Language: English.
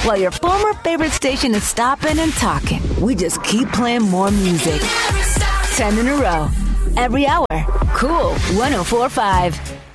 while your former favorite station is stopping and talking. We just keep playing more music. 10 in a row. Every hour. Cool 104.5.